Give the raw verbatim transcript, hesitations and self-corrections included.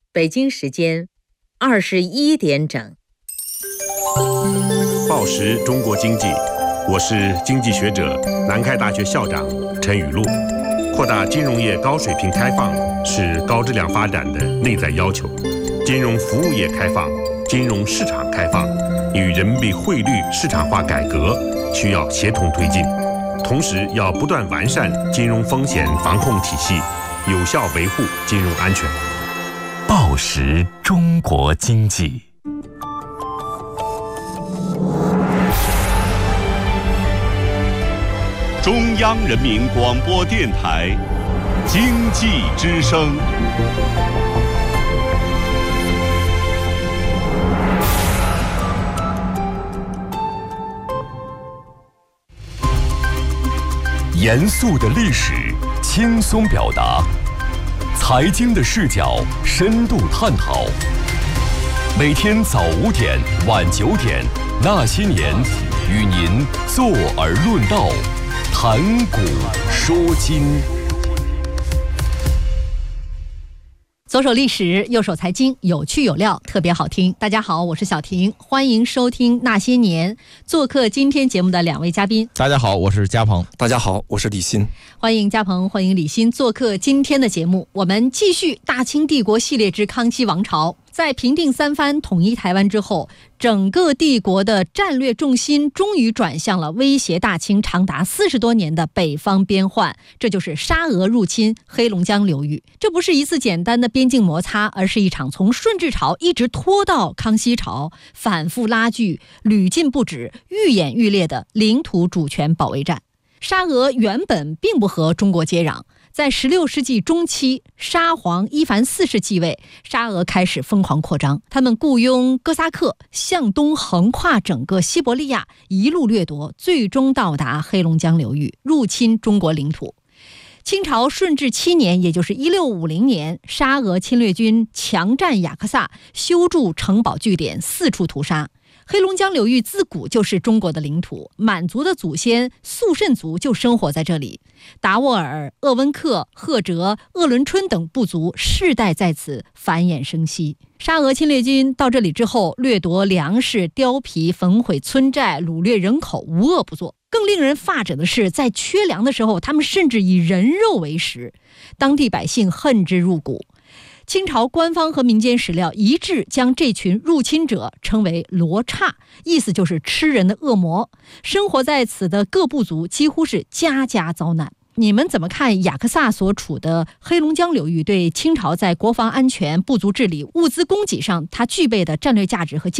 北京时间二十一点整。 报时中国经济，我是经济学者、南开大学校长陈雨露。扩大金融业高水平开放是高质量发展的内在要求。金融服务业开放、金融市场开放与人民币汇率市场化改革需要协同推进，同时要不断完善金融风险防控体系，有效维护金融安全。 报时中国经济。 中央人民广播电台经济之声。 严肃的历史，轻松表达；财经的视角，深度探讨。每天早五点、晚九点，那些年，与您坐而论道，谈古说今。 左手历史，右手财经，有趣有料，特别好听。大家好，我是小婷，欢迎收听那些年。做客今天节目的两位嘉宾， 大家好，我是嘉鹏。 大家好，我是李欣。 欢迎嘉鹏，欢迎李欣做客今天的节目。我们继续大清帝国系列之康熙王朝。在平定三藩、统一台湾之后，整个帝国的战略重心终于转向了威胁大清长达四十多年的北方边患，这就是沙俄入侵黑龙江流域。这不是一次简单的边境摩擦，而是一场从顺治朝一直拖到康熙朝，反复拉锯、屡禁不止、愈演愈烈的领土主权保卫战。沙俄原本并不和中国接壤，在十六世纪中期，沙皇伊凡四世继位，沙俄开始疯狂扩张。他们雇佣哥萨克向东横跨整个西伯利亚，一路掠夺，最终到达黑龙江流域，入侵中国领土。清朝顺治七年，也就是一六五零年，沙俄侵略军强占雅克萨，修筑城堡据点，四处屠杀。黑龙江流域自古就是中国的领土，满族的祖先肃慎族就生活在这里，达斡尔、鄂温克、赫哲、鄂伦春等部族世代在此繁衍生息。沙俄侵略军到这里之后，掠夺粮食、貂皮，焚毁村寨，掳掠人口，无恶不作。更令人发指的是，在缺粮的时候，他们甚至以人肉为食，当地百姓恨之入骨。清朝官方和民间史料一致将这群入侵者称为罗刹，意思就是吃人的恶魔。生活在此的各部族几乎是家家遭难。你们怎么看雅克萨所处的黑龙江流域对清朝在国防安全、部族治理、物资供给上它具备的战略价值和经